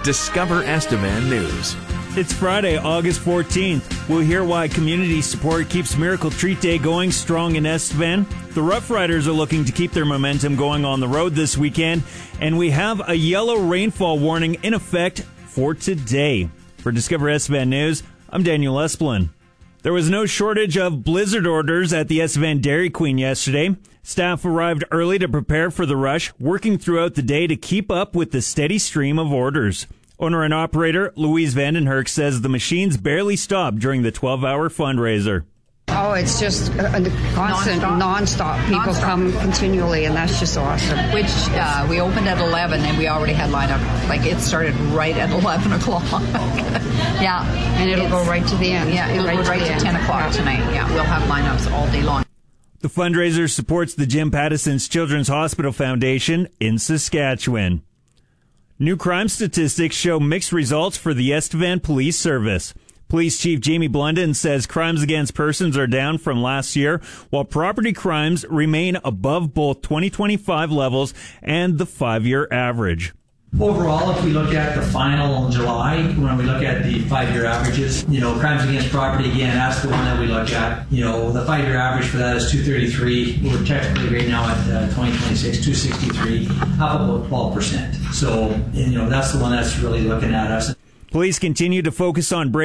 Discover Estevan News. It's Friday, August 14th. We'll hear why community support keeps Miracle Treat Day going strong in Estevan. The Rough Riders are looking to keep their momentum going on the road this weekend. And we have a yellow rainfall warning in effect for today. For Discover Estevan News, I'm Daniel Esplin. There was no shortage of blizzard orders at the Estevan Dairy Queen yesterday. Staff arrived early to prepare for the rush, working throughout the day to keep up with the steady stream of orders. Owner and operator Louise Vandenherk says the machines barely stopped during the 12-hour fundraiser. Oh, it's just a constant, non-stop. People come continually, and that's just awesome. Which we opened at 11, and we already had lineup. Like, it started right at 11 o'clock. Yeah. And it'll go right to the end. Yeah, it'll go right to 10 o'clock tonight. Yeah, we'll have lineups all day long. The fundraiser supports the Jim Pattison's Children's Hospital Foundation in Saskatchewan. New crime statistics show mixed results for the Estevan Police Service. Police Chief Jamie Blunden says crimes against persons are down from last year, while property crimes remain above both 2025 levels and the 5-year average. Overall, if we look at the final in July, when we look at the 5-year averages, crimes against property, again, that's the one that we look at. The 5-year average for that is 233. We're technically right now at 2026, 263, up about 12%. So, that's the one that's really looking at us. Police continue to focus on breaking